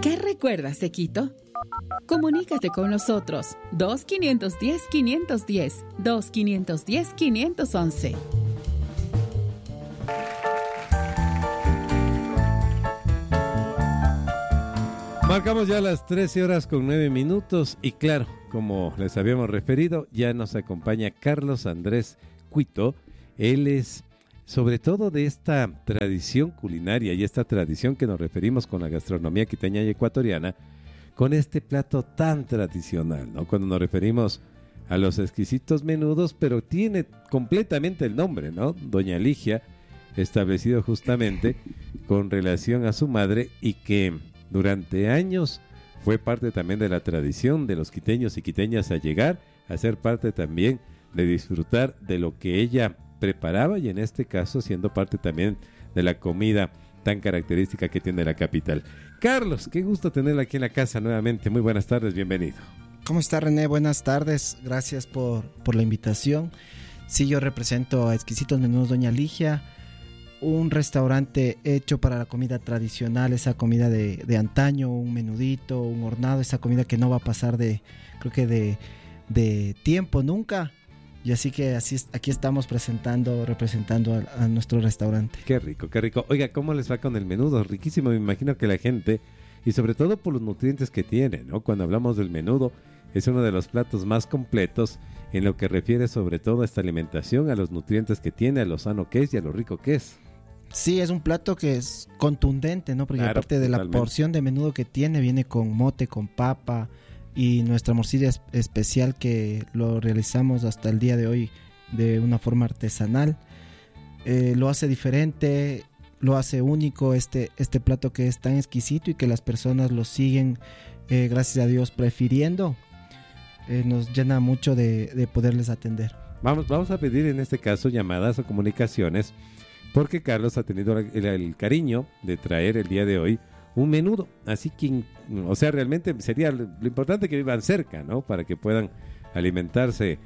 ¿Qué recuerdas de Quito? Comunícate con nosotros 2-510-510, 2-510-511. Marcamos ya las 13:09 y claro, como les habíamos referido, ya nos acompaña Carlos Andrés Cuito. Él es sobre todo de esta tradición culinaria y esta tradición que nos referimos con la gastronomía quiteña y ecuatoriana, con este plato tan tradicional, ¿no? Cuando nos referimos a los exquisitos menudos, pero tiene completamente el nombre, ¿no? Doña Ligia, establecido justamente con relación a su madre y que durante años fue parte también de la tradición de los quiteños y quiteñas a llegar a ser parte también de disfrutar de lo que ella preparaba y en este caso siendo parte también de la comida tan característica que tiene la capital. Carlos, qué gusto tenerla aquí en la casa nuevamente. Muy buenas tardes, bienvenido. ¿Cómo está, René? Buenas tardes, gracias por la invitación. Sí, yo represento a Exquisitos Menudos Doña Ligia, un restaurante hecho para la comida tradicional, esa comida de antaño, un menudito, un hornado, esa comida que no va a pasar de tiempo nunca. Y así que aquí estamos representando a nuestro restaurante. Qué rico, qué rico. Oiga, ¿cómo les va con el menudo? Riquísimo, me imagino que la gente, y sobre todo por los nutrientes que tiene, ¿no? Cuando hablamos del menudo, es uno de los platos más completos en lo que refiere sobre todo a esta alimentación, a los nutrientes que tiene, a lo sano que es y a lo rico que es. Sí, es un plato que es contundente, ¿no? Porque claro, aparte de totalmente. La porción de menudo que tiene, viene con mote, con papa y nuestra morcilla especial que lo realizamos hasta el día de hoy de una forma artesanal. Lo hace diferente, lo hace único este plato que es tan exquisito y que las personas lo siguen, gracias a Dios, prefiriendo. Nos llena mucho de poderles atender. Vamos a pedir en este caso llamadas o comunicaciones porque Carlos ha tenido el cariño de traer el día de hoy un menudo, así que, o sea, realmente sería lo importante que vivan cerca, ¿no? Para que puedan alimentarse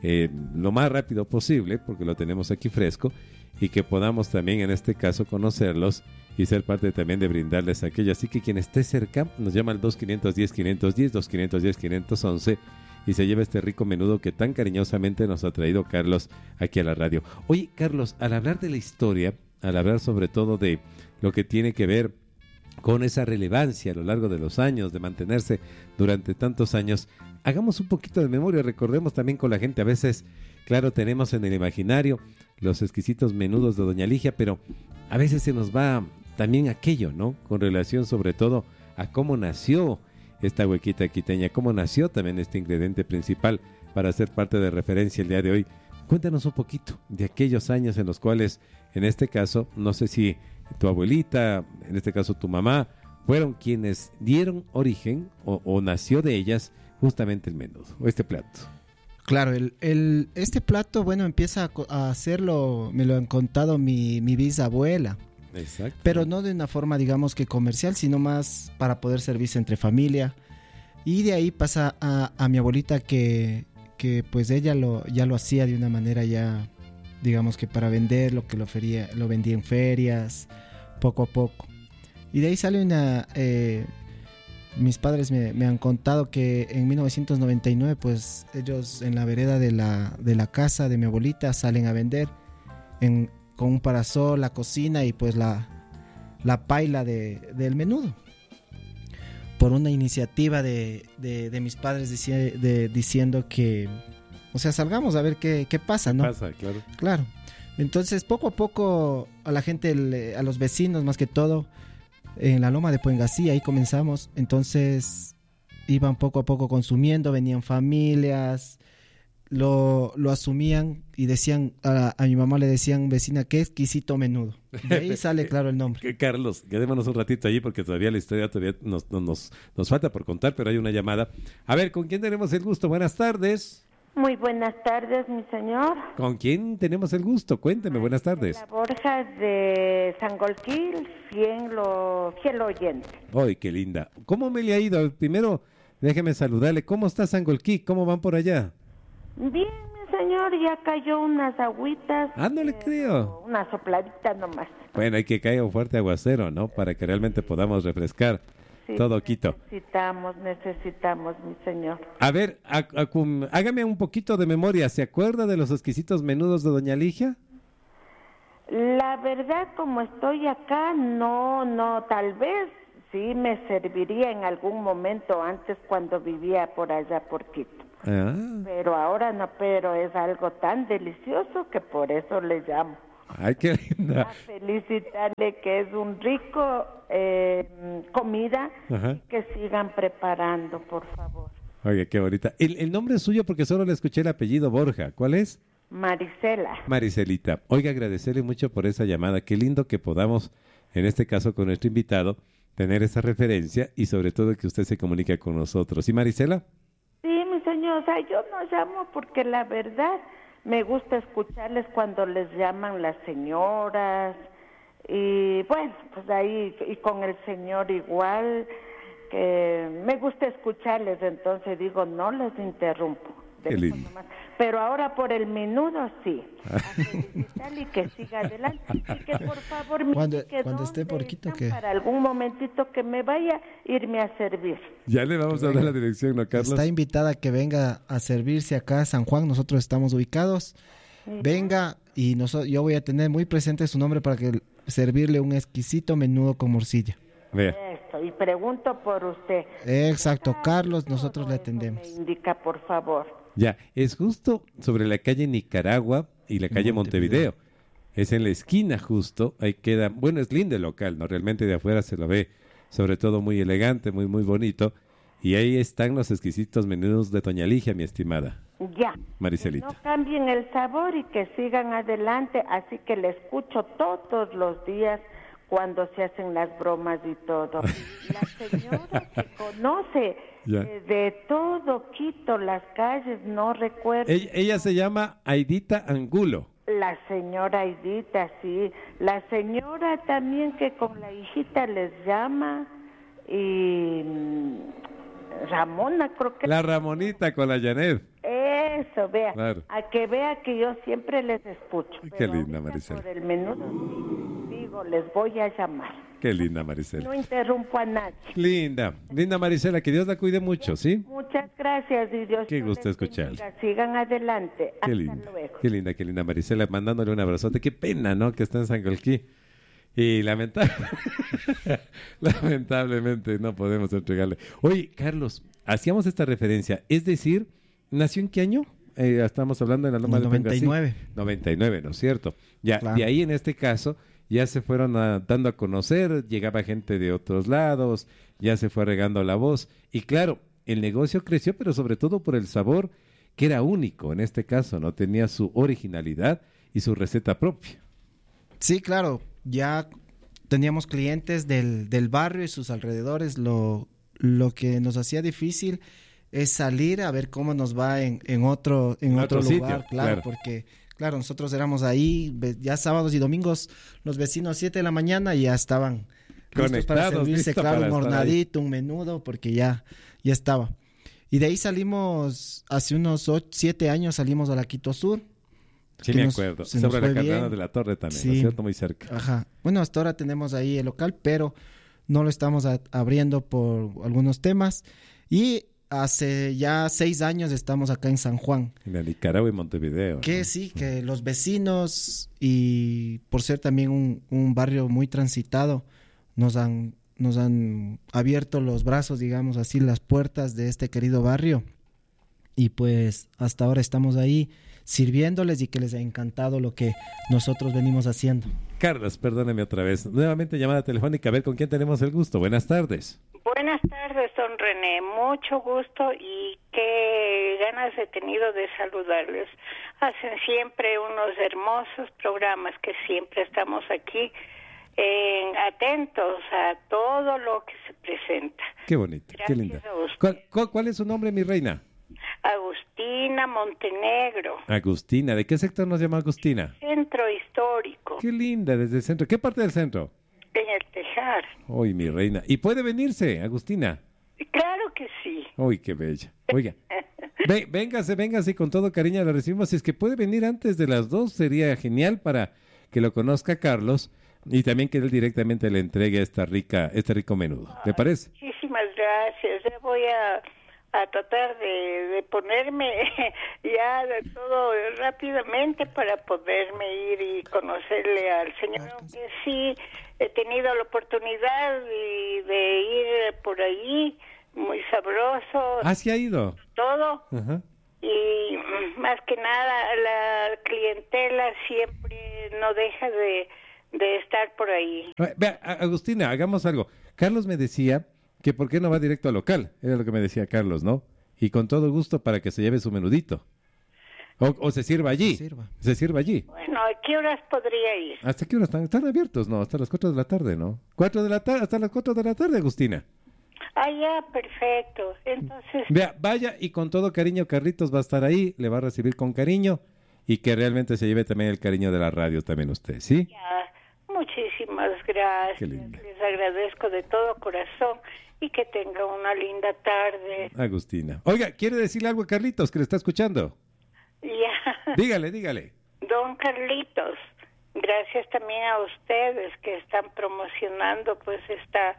lo más rápido posible, porque lo tenemos aquí fresco, y que podamos también en este caso conocerlos y ser parte también de brindarles aquello. Así que quien esté cerca nos llama al 2-510-510, 2-510-511 y se lleva este rico menudo que tan cariñosamente nos ha traído Carlos aquí a la radio. Oye, Carlos, al hablar de la historia, al hablar sobre todo de lo que tiene que ver con esa relevancia a lo largo de los años, de mantenerse durante tantos años, hagamos un poquito de memoria, recordemos también con la gente, a veces, claro, tenemos en el imaginario los exquisitos menudos de Doña Ligia, pero a veces se nos va también aquello, ¿no? Con relación sobre todo a cómo nació esta huequita quiteña, cómo nació también este ingrediente principal para ser parte de referencia el día de hoy. Cuéntanos un poquito de aquellos años en los cuales, en este caso, no sé si tu abuelita, en este caso tu mamá, fueron quienes dieron origen o nació de ellas justamente el menudo, o este plato. Claro, este plato, bueno, empieza a hacerlo, me lo han contado mi bisabuela. Exacto. Pero no de una forma, digamos que comercial, sino más para poder servirse entre familia. Y de ahí pasa a mi abuelita que pues ella ya lo hacía de una manera ya, digamos que para vender, lo vendía en ferias, poco a poco. Y de ahí sale mis padres me han contado que en 1999, pues ellos en la vereda de la casa de mi abuelita salen a vender con un parasol, la cocina y pues la paila del menudo. Por una iniciativa de mis padres diciendo que, o sea, salgamos a ver qué pasa, ¿no? Pasa, claro. Claro. Entonces, poco a poco, a la gente, a los vecinos más que todo, en la loma de Puengasí, ahí comenzamos. Entonces, iban poco a poco consumiendo, venían familias, lo asumían y decían, a mi mamá le decían, vecina, qué exquisito menudo. De ahí sale claro el nombre. Carlos, quedémonos un ratito allí porque todavía la historia nos falta por contar, pero hay una llamada. A ver, ¿con quién tenemos el gusto? Buenas tardes. Muy buenas tardes, mi señor. ¿Con quién tenemos el gusto? Cuénteme, buenas tardes. La Borja de Sangolquí, fiel oyente. ¡Ay, qué linda! ¿Cómo me le ha ido? Primero, déjeme saludarle. ¿Cómo está Sangolquí? ¿Cómo van por allá? Bien, mi señor, ya cayó unas agüitas. Ah, no le creo. Una sopladita nomás. Bueno, hay que caiga un fuerte aguacero, ¿no? Para que realmente podamos refrescar sí. Todo Quito. Necesitamos, mi señor. A ver, hágame un poquito de memoria. ¿Se acuerda de los exquisitos menudos de doña Ligia? La verdad, como estoy acá, no, tal vez sí me serviría en algún momento antes cuando vivía por allá por Quito. Ah. Pero ahora no, pero es algo tan delicioso que por eso le llamo. Ay, qué linda. A felicitarle que es un rico comida. Ajá. Y que sigan preparando, por favor. Oye, qué bonita. El nombre es suyo porque solo le escuché el apellido Borja. ¿Cuál es? Marisela. Maricelita. Oiga, agradecerle mucho por esa llamada. Qué lindo que podamos, en este caso con nuestro invitado, tener esa referencia y sobre todo que usted se comunique con nosotros. ¿Y Marisela? Sí, mi señor, o sea, yo no llamo porque la verdad me gusta escucharles cuando les llaman las señoras y bueno, pues ahí y con el señor igual, que me gusta escucharles, entonces digo, no les interrumpo. Qué lindo. Pero ahora por el menudo sí. A felicitarle y que siga adelante. Y que por favor me Cuando indique esté por Quito, están que para algún momentito que me vaya irme a servir. Ya le vamos a dar la dirección, ¿no, Carlos? está invitada a que venga a servirse acá a San Juan. Nosotros estamos ubicados. Venga y yo voy a tener muy presente su nombre para que servirle un exquisito menudo con morcilla. Vea. Esto, y pregunto por usted. Exacto, Carlos, Todo nosotros le eso atendemos. Me indica, por favor. Ya, es justo sobre la calle Nicaragua y la calle Montevideo. Es en la esquina justo, ahí queda, bueno, es lindo el local, ¿no? Realmente de afuera se lo ve, sobre todo muy elegante, muy, muy bonito. Y ahí están los exquisitos menudos de doña Ligia, mi estimada. Ya. Maricelita. No cambien el sabor y que sigan adelante, así que le escucho todos los días cuando se hacen las bromas y todo. La señora que conoce de todo Quito, las calles, no recuerdo. Ella se llama Aidita Angulo. La señora Aidita, sí. La señora también que con la hijita les llama y Ramona, creo que... La Ramonita con la Janet. Eso, vea. Claro. A que vea que yo siempre les escucho. Qué Pero linda, ahorita Maricela. por el menudo, digo, les voy a llamar. Qué linda, Maricela. No interrumpo a nadie. Linda, linda Maricela, que Dios la cuide mucho, ¿sí? Muchas gracias y Dios Qué te gusto les escucharle. bendiga. Sigan adelante. Qué Hasta linda, luego. qué linda Maricela, mandándole un abrazote. Qué pena, ¿no? Que está en Sangolquí. Y lamentablemente no podemos entregarle. Oye, Carlos, hacíamos esta referencia, es decir, ¿nació en qué año? Estamos hablando de la Loma de 99. 99, ¿no es cierto? Ya, Claro. de ahí en este caso ya se fueron dando a conocer, llegaba gente de otros lados, ya se fue regando la voz. Y claro, el negocio creció, pero sobre todo por el sabor, que era único en este caso, ¿no? Tenía su originalidad y su receta propia. Sí, claro, ya teníamos clientes del barrio y sus alrededores. Lo que nos hacía difícil es salir a ver cómo nos va en otro otro lugar, sitio, claro. porque claro, nosotros éramos ahí, ya sábados y domingos, los vecinos 7 de la mañana ya estaban listos para Conectados, servirse, listos claro, para un estar hornadito, un menudo, porque ya estaba. Y de ahí salimos, hace unos 7 años salimos a la Quito Sur. Sí, que me nos- acuerdo. se nos Sobre la fue Carrera bien. de la Torre también, ¿no Sí. es cierto? Muy cerca. Ajá. Bueno, hasta ahora tenemos ahí el local, pero no lo estamos abriendo por algunos temas. Y hace ya 6 años estamos acá en San Juan. En la Nicaragua y Montevideo. Que ¿no? sí, que los vecinos y por ser también un barrio muy transitado, nos han abierto los brazos, digamos así, las puertas de este querido barrio. Y pues hasta ahora estamos ahí sirviéndoles y que les ha encantado lo que nosotros venimos haciendo. Carlos, perdóneme otra vez. Nuevamente llamada telefónica, a ver con quién tenemos el gusto. Buenas tardes. Buenas tardes, don René. Mucho gusto y qué ganas he tenido de saludarles. Hacen siempre unos hermosos programas que siempre estamos aquí atentos a todo lo que se presenta. Qué bonito, Gracias qué linda. a usted. ¿Cuál es su nombre, mi reina? Agustina Montenegro, Agustina. ¿De qué sector nos llama Agustina? Centro Histórico, Qué linda, desde el centro. ¿Qué parte del centro? en el Tejar. Uy, mi reina. ¿Y puede venirse, Agustina? Claro que sí. Uy, qué bella. Oiga, véngase, con todo cariño la recibimos. Si es que puede venir antes de las 2, sería genial para que lo conozca Carlos y también que él directamente le entregue este rico menudo. ¿Le parece? Muchísimas gracias. Ya voy a tratar de ponerme ya de todo rápidamente para poderme ir y conocerle al Señor. Aunque sí he tenido la oportunidad de ir por allí, muy sabroso. ¿Ah, sí ha ido? Todo. Ajá. Y más que nada la clientela siempre no deja de estar por ahí. Vea, Agustina, hagamos algo. Carlos me decía que por qué no va directo al local. Era lo que me decía Carlos, ¿no? Y con todo gusto para que se lleve su menudito. O se sirva allí. Se sirva allí. Bueno, ¿a qué horas podría ir? ¿Hasta qué horas están? Están abiertos, ¿no? Hasta las 4 de la tarde, ¿no? 4 de la tarde, hasta las 4 de la tarde, Agustina. Ah, ya, perfecto. Entonces... Vea, vaya y con todo cariño Carlitos va a estar ahí, le va a recibir con cariño y que realmente se lleve también el cariño de la radio también usted, ¿sí? Ya, muchísimas gracias. Les agradezco de todo corazón y que tenga una linda tarde. Agustina. Oiga, ¿quiere decirle algo a Carlitos que le está escuchando? Ya. Dígale. Don Carlitos, gracias también a ustedes que están promocionando pues esta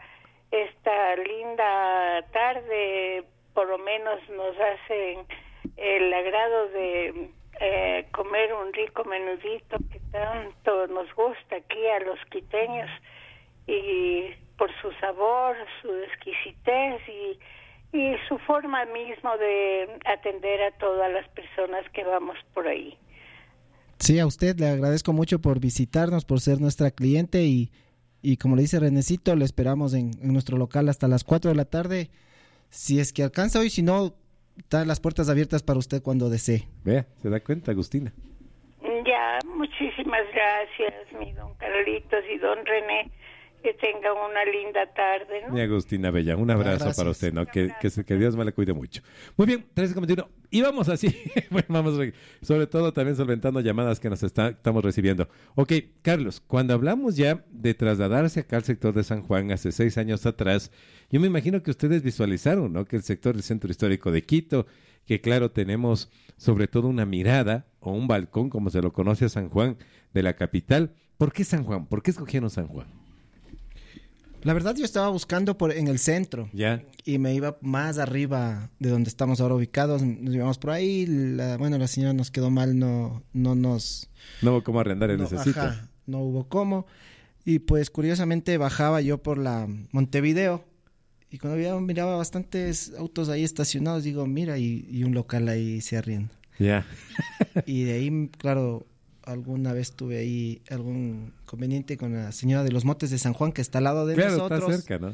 linda tarde. Por lo menos nos hacen el agrado de comer un rico menudito que tanto nos gusta aquí a los quiteños, y por su sabor, su exquisitez y su forma mismo de atender a todas las personas que vamos por ahí. Sí, a usted le agradezco mucho por visitarnos, por ser nuestra cliente y como le dice Renecito, le esperamos en nuestro local hasta las 4 de la tarde. Si es que alcanza hoy, si no, están las puertas abiertas para usted cuando desee. Vea, se da cuenta, Agustina. Ya, muchísimas gracias, mi don Carlitos y don René. Que tenga una linda tarde, ¿no? Mi Agustina Bella, un abrazo para usted, ¿no? Que Dios me la cuide mucho. Muy bien, 13:21. Y vamos así, bueno, vamos sobre todo también solventando llamadas que nos estamos recibiendo. Ok, Carlos, cuando hablamos ya de trasladarse acá al sector de San Juan hace 6 años atrás, yo me imagino que ustedes visualizaron, ¿no? Que el sector del Centro Histórico de Quito, que claro, tenemos sobre todo una mirada o un balcón, como se lo conoce a San Juan, de la capital. ¿Por qué San Juan? ¿Por qué escogieron San Juan? La verdad yo estaba buscando en el centro. Ya. Y me iba más arriba de donde estamos ahora ubicados. Nos íbamos por ahí. La señora nos quedó mal, no hubo cómo arrendar en ese sitio. No hubo cómo. Y pues curiosamente bajaba yo por la Montevideo. Y cuando miraba bastantes autos ahí estacionados, digo, mira, y un local ahí se arrienda. Ya. Y de ahí, claro, alguna vez tuve ahí algún conveniente con la señora de los Motes de San Juan, que está al lado de nosotros. Está cerca, ¿no?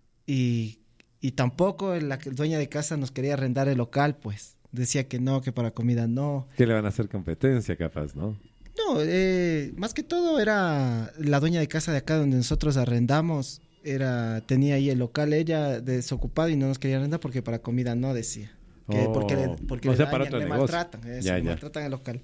Y tampoco la dueña de casa nos quería arrendar el local, pues. Decía que no, que para comida no. Que le van a hacer competencia, capaz, ¿no? No, más que todo era la dueña de casa de acá donde nosotros arrendamos. Tenía ahí el local ella desocupado y no nos quería arrendar porque para comida no, decía. Porque o sea, para otro le negocio. Maltratan el local.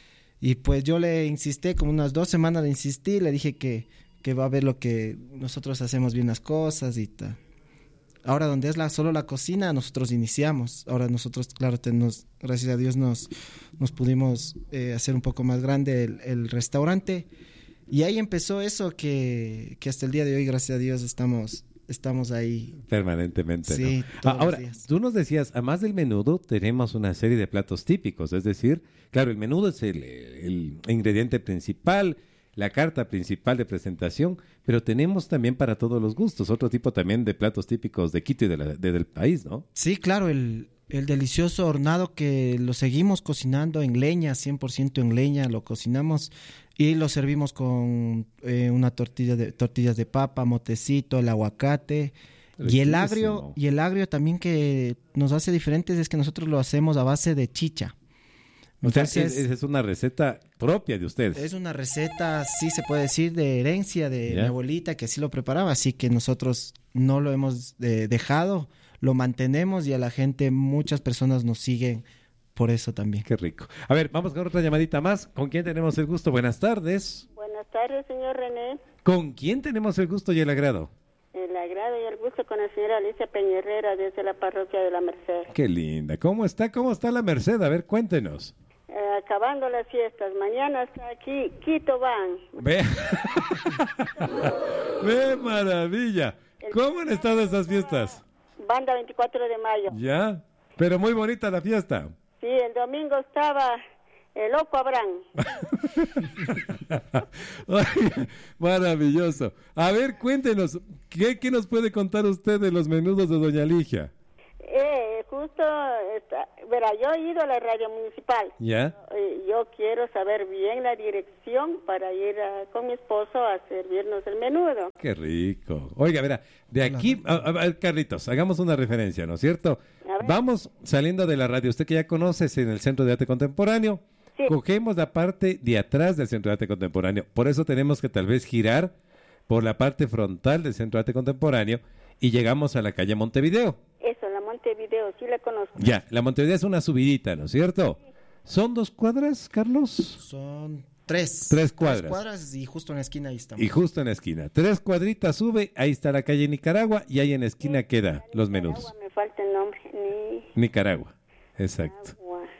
Y pues yo le insistí, como unas 2 semanas le insistí, le dije que va a ver lo que nosotros hacemos bien las cosas y tal. Ahora donde es solo la cocina, nosotros iniciamos. Ahora nosotros, claro, gracias a Dios nos pudimos hacer un poco más grande el restaurante. Y ahí empezó eso que hasta el día de hoy, gracias a Dios, estamos ahí. Permanentemente, sí, ¿no? Ahora, tú nos decías, además del menudo, tenemos una serie de platos típicos. Es decir, claro, el menudo es el ingrediente principal, la carta principal de presentación, pero tenemos también para todos los gustos otro tipo también de platos típicos de Quito y del país, ¿no? Sí, claro, el delicioso hornado que lo seguimos cocinando en leña, 100% en leña, lo cocinamos y lo servimos con una tortillas de papa, motecito, el aguacate. Y el agrio también que nos hace diferentes es que nosotros lo hacemos a base de chicha. Entonces, es una receta propia de ustedes. Es una receta, sí se puede decir, de herencia de mi abuelita, que así lo preparaba, así que nosotros no lo hemos dejado, lo mantenemos y a la gente, muchas personas nos siguen por eso también. Qué rico. A ver, vamos con otra llamadita más. ¿Con quién tenemos el gusto? Buenas tardes. Buenas tardes, señor René. ¿Con quién tenemos el gusto y el agrado? El agrado y el gusto con la señora Alicia Peña Herrera desde la parroquia de La Merced. Qué linda. ¿Cómo está La Merced? A ver, cuéntenos. Acabando las fiestas. Mañana está aquí Quito Van. Ve. Ve, maravilla. ¿Cómo han estado esas fiestas? banda 24 de mayo. Ya, pero muy bonita la fiesta. Sí, el domingo estaba el loco Abraham. Oiga, maravilloso. A ver, cuéntenos, ¿qué nos puede contar usted de los menudos de Doña Ligia? Justo, verá, yo he ido a la radio municipal. ¿Ya? Yo quiero saber bien la dirección para ir con mi esposo a servirnos el menudo. Qué rico. Oiga, verá, de aquí, a ver, Carlitos, hagamos una referencia, ¿no es cierto? Vamos saliendo de la radio, usted que ya conoce, es en el Centro de Arte Contemporáneo. Sí. Cogemos la parte de atrás del Centro de Arte Contemporáneo. Por eso tenemos que tal vez girar por la parte frontal del Centro de Arte Contemporáneo y llegamos a la calle Montevideo. Eso, la Montevideo, sí la conozco. Ya, la Montevideo es una subidita, ¿no es cierto? Sí. ¿Son 2 cuadras, Carlos? Son 3. 3 cuadras. 3 cuadras y justo en la esquina ahí estamos. Y justo en la esquina. 3 cuadritas sube, ahí está la calle Nicaragua y ahí en la esquina queda los menús. Me falta el nombre. Nicaragua, exacto.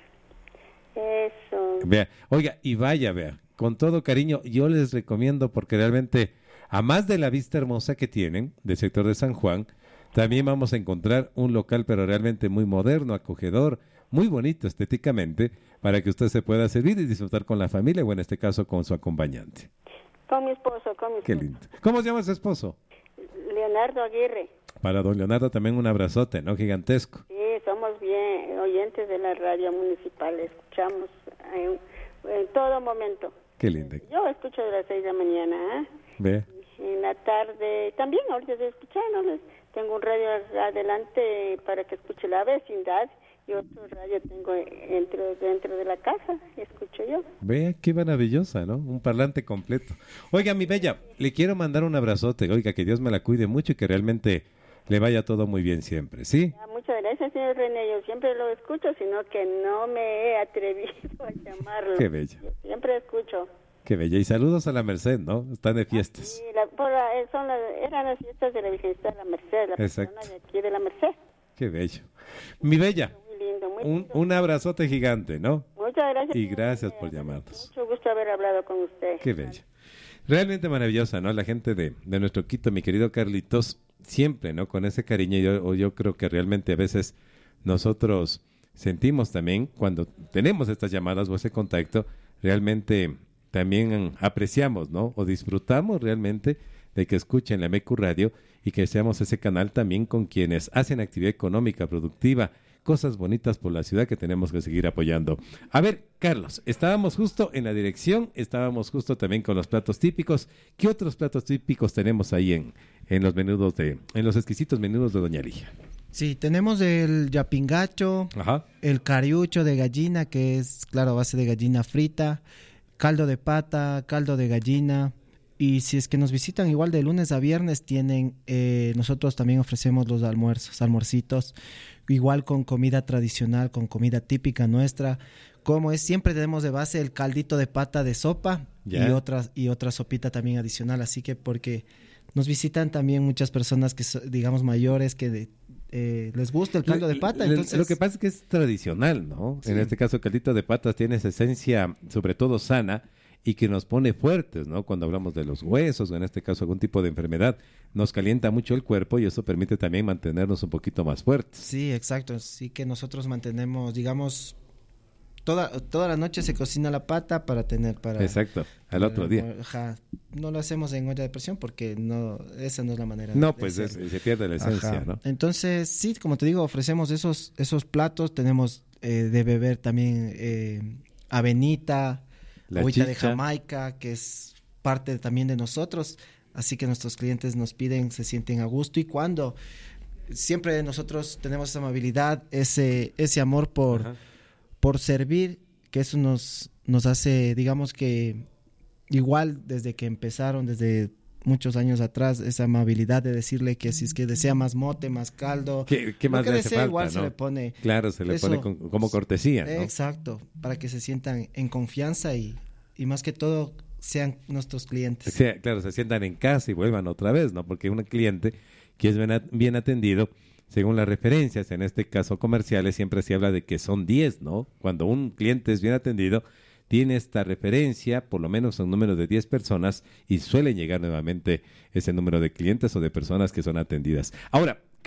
Eso. Vea, oiga, y vea, con todo cariño, yo les recomiendo porque realmente, a más de la vista hermosa que tienen del sector de San Juan, también vamos a encontrar un local pero realmente muy moderno, acogedor, muy bonito estéticamente, para que usted se pueda servir y disfrutar con la familia o en este caso con su acompañante. Con mi esposo. Qué lindo. ¿Cómo se llama su esposo? Leonardo Aguirre. Para don Leonardo también un abrazote, ¿no? Gigantesco. Sí, somos bien oyentes de la radio municipal, escuchamos en todo momento. Qué lindo. Yo escucho de las 6 de la mañana, Ve. En la tarde, también ahorita estoy escuchándoles. Tengo un radio adelante para que escuche la vecindad y otro radio tengo dentro de la casa, escucho yo. Vea qué maravillosa, ¿no? Un parlante completo. Oiga, mi bella, le quiero mandar un abrazote. Oiga, que Dios me la cuide mucho y que realmente le vaya todo muy bien siempre, ¿sí? Muchas gracias, señor René. Yo siempre lo escucho, sino que no me he atrevido a llamarlo. Qué bello. Yo siempre escucho. Qué bella. Y saludos a la Merced, ¿no? Están de fiestas. Sí, eran las fiestas de la Virgencita de la Merced, la persona de aquí de la Merced. Qué bello. Mi bella, muy lindo. Un abrazote gigante, ¿no? Muchas gracias. Y gracias por llamarnos. Mucho gusto haber hablado con usted. Qué bello. Realmente maravillosa, ¿no? La gente de nuestro Quito, mi querido Carlitos, siempre, ¿no? Con ese cariño, yo creo que realmente a veces nosotros sentimos también, cuando tenemos estas llamadas o ese contacto, realmente también apreciamos, ¿no? O disfrutamos realmente de que escuchen la MQ Radio y que seamos ese canal también con quienes hacen actividad económica, productiva, cosas bonitas por la ciudad que tenemos que seguir apoyando. A ver, Carlos, estábamos justo en la dirección, estábamos justo también con los platos típicos. ¿Qué otros platos típicos tenemos ahí en los menudos en los exquisitos menudos de Doña Ligia? Sí, tenemos el yapingacho, el cariucho de gallina, que es, claro, a base de gallina frita, caldo de pata, caldo de gallina. Y si es que nos visitan igual de lunes a viernes, nosotros también ofrecemos los almuercitos, igual con comida tradicional, con comida típica nuestra. Como es, siempre tenemos de base el caldito de pata de sopa y otra sopita también adicional. Así que porque nos visitan también muchas personas que digamos mayores que les gusta el caldo de pata. Entonces, lo que pasa es que es tradicional, ¿no? Sí. En este caso, el caldito de patas tiene esa esencia, sobre todo sana, y que nos pone fuertes, ¿no? Cuando hablamos de los huesos o en este caso algún tipo de enfermedad, nos calienta mucho el cuerpo y eso permite también mantenernos un poquito más fuertes. Sí, exacto. Así que nosotros mantenemos, digamos, toda la noche se cocina la pata para tener para... Exacto, al otro día. No lo hacemos en olla de presión porque esa no es la manera. No, pues se pierde la esencia, ¿no? Entonces, sí, como te digo, ofrecemos esos platos. Tenemos de beber también avenita, agüita de Jamaica, que es parte también de nosotros, así que nuestros clientes nos piden, se sienten a gusto, y cuando siempre nosotros tenemos esa amabilidad, ese amor por servir, que eso nos hace, digamos que igual desde que empezaron, desde muchos años atrás, esa amabilidad de decirle que si es que desea más mote, más caldo, ¿Qué más que le hace falta, igual ¿no? se le pone. Claro, se le pone como cortesía, ¿no? Exacto, para que se sientan en confianza y más que todo sean nuestros clientes. Sí, claro, se sientan en casa y vuelvan otra vez, ¿no? Porque un cliente que es bien atendido, según las referencias, en este caso comerciales, siempre se habla de que son 10, ¿no? Cuando un cliente es bien atendido, tiene esta referencia, por lo menos un número de 10 personas, y suele llegar nuevamente ese número de clientes o de personas que son atendidas. Ahora,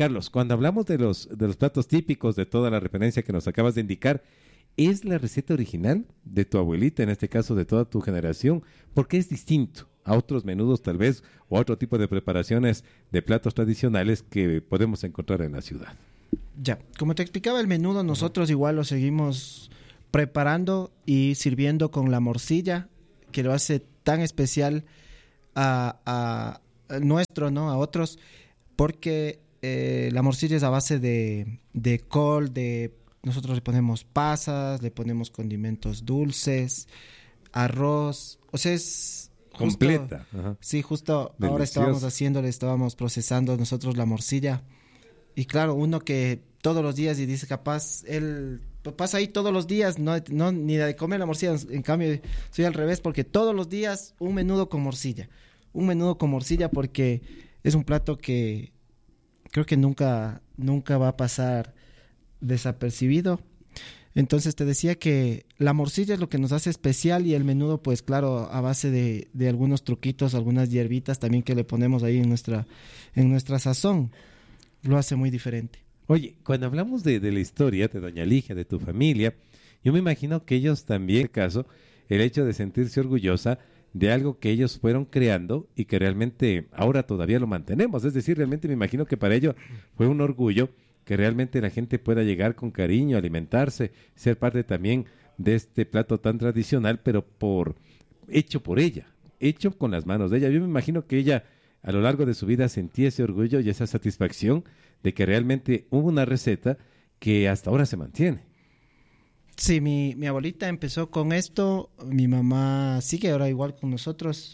Carlos, cuando hablamos de los platos típicos, de toda la referencia que nos acabas de indicar, ¿es la receta original de tu abuelita, en este caso de toda tu generación? ¿Por qué es distinto a otros menudos tal vez o a otro tipo de preparaciones de platos tradicionales que podemos encontrar en la ciudad? Ya, como te explicaba el menudo, nosotros igual lo seguimos preparando y sirviendo con la morcilla, que lo hace tan especial a nuestro, ¿no? A otros, porque la morcilla es a base de col, nosotros le ponemos pasas, le ponemos condimentos dulces, arroz, o sea, es completa. Ajá. Sí, justo Delicioso. ahora estábamos procesando nosotros la morcilla. Y claro, uno que todos los días y dice capaz, él pasa ahí todos los días, no ni de comer la morcilla, en cambio soy al revés, porque todos los días un menudo con morcilla porque es un plato que creo que nunca va a pasar desapercibido. Entonces te decía que la morcilla es lo que nos hace especial y el menudo, pues claro, a base de algunos truquitos, algunas hierbitas también que le ponemos ahí en nuestra sazón, lo hace muy diferente. Oye, cuando hablamos de la historia de doña Ligia, de tu familia, yo me imagino que ellos también, en este caso, el hecho de sentirse orgullosa de algo que ellos fueron creando y que realmente ahora todavía lo mantenemos. Es decir, realmente me imagino que para ellos fue un orgullo que realmente la gente pueda llegar con cariño, alimentarse, ser parte también de este plato tan tradicional, pero hecho por ella, hecho con las manos de ella. Yo me imagino que ella a lo largo de su vida sentía ese orgullo y esa satisfacción de que realmente hubo una receta que hasta ahora se mantiene. Sí, mi abuelita empezó con esto, mi mamá sigue ahora igual con nosotros,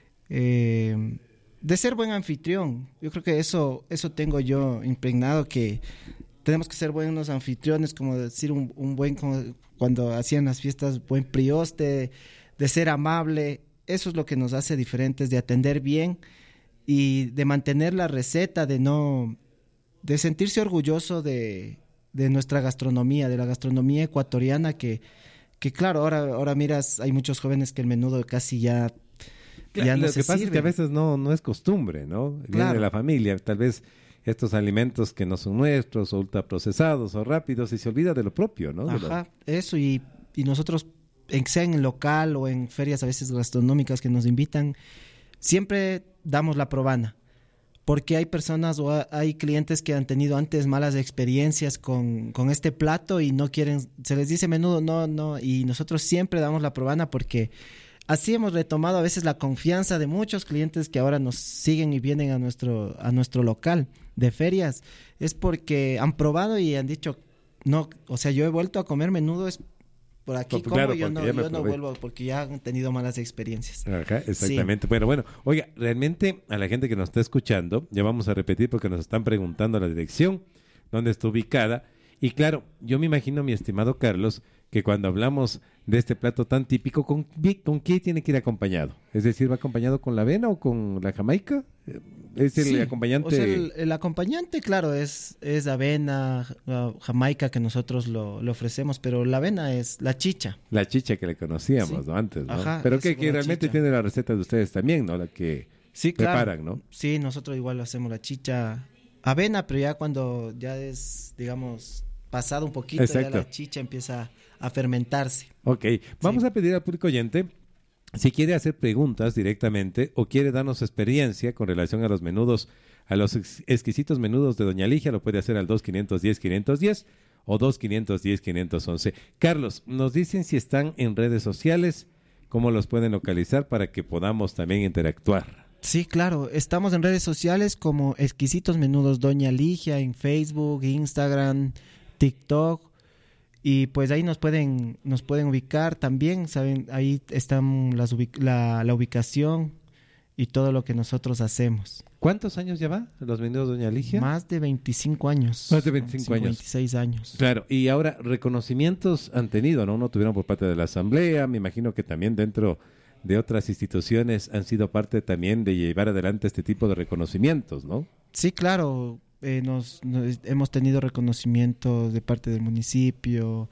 de ser buen anfitrión. Yo creo que eso tengo yo impregnado, que tenemos que ser buenos anfitriones, como decir un buen, cuando hacían las fiestas, buen prioste, de ser amable. Eso es lo que nos hace diferentes, de atender bien y de mantener la receta, de sentirse orgulloso de nuestra gastronomía, de la gastronomía ecuatoriana, que claro, ahora miras, hay muchos jóvenes que el menudo casi ya no lo se que pasa sirve. es que a veces no es costumbre, ¿no? Viene Claro. de la familia, tal vez estos alimentos que no son nuestros, o ultraprocesados o rápidos, y se olvida de lo propio, ¿no? Ajá, eso, y nosotros, sea en el local o en ferias a veces gastronómicas que nos invitan, siempre damos la probana, porque hay personas o hay clientes que han tenido antes malas experiencias con este plato y no quieren, se les dice menudo, no, y nosotros siempre damos la probana, porque así hemos retomado a veces la confianza de muchos clientes que ahora nos siguen y vienen a nuestro local de ferias. Es porque han probado y han dicho, no, o sea, yo he vuelto a comer menudo, es por aquí como, claro, yo porque no vuelvo, porque ya han tenido malas experiencias. Ajá, exactamente. Sí. Bueno, oiga, realmente a la gente que nos está escuchando, ya vamos a repetir porque nos están preguntando la dirección, dónde está ubicada. Y claro, yo me imagino, mi estimado Carlos, que cuando hablamos de este plato tan típico, ¿con qué tiene que ir acompañado? Es decir, ¿va acompañado con la avena o con la jamaica? ¿Es el acompañante? O sea, el acompañante, claro, es avena, jamaica, que nosotros lo ofrecemos, pero la avena es la chicha. La chicha que le conocíamos, Sí. ¿no? Antes, ¿no? Ajá, Pero es que una realmente chicha. tiene la receta de ustedes también, ¿no? La que Sí, claro. preparan, ¿no? Sí, nosotros igual hacemos la chicha avena, pero ya cuando ya es, digamos, pasado un poquito, Exacto. ya la chicha empieza a fermentarse. Ok, vamos a pedir al público oyente, si quiere hacer preguntas directamente o quiere darnos experiencia con relación a los menudos, a los exquisitos menudos de Doña Ligia, lo puede hacer al 2510-510 o 2510-511. Carlos, nos dicen si están en redes sociales, cómo los pueden localizar para que podamos también interactuar. Sí, claro, estamos en redes sociales como Exquisitos Menudos Doña Ligia, en Facebook, Instagram, TikTok, y pues ahí nos pueden ubicar también, saben, ahí están la ubicación y todo lo que nosotros hacemos. ¿Cuántos años lleva los menudos Doña Ligia? Más de 25 años. Más de 25 años. 26 años. Claro, y ahora reconocimientos han tenido, ¿no? No tuvieron por parte de la Asamblea, me imagino que también dentro de otras instituciones han sido parte también de llevar adelante este tipo de reconocimientos, ¿no? Sí, claro, hemos tenido reconocimientos de parte del municipio,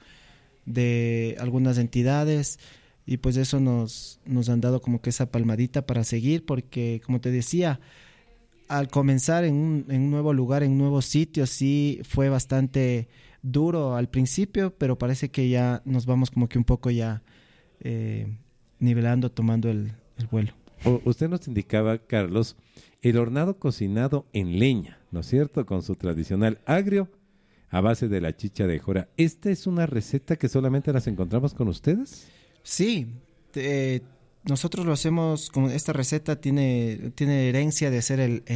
de algunas entidades, y pues eso nos han dado como que esa palmadita para seguir, porque como te decía, al comenzar en un nuevo lugar, en un nuevo sitio, sí fue bastante duro al principio, pero parece que ya nos vamos como que un poco ya nivelando, tomando el vuelo. Usted nos indicaba, Carlos, el hornado cocinado en leña, ¿no es cierto? Con su tradicional agrio a base de la chicha de jora. ¿Esta es una receta que solamente las encontramos con ustedes? Sí, nosotros lo hacemos, con esta receta tiene herencia de hacer el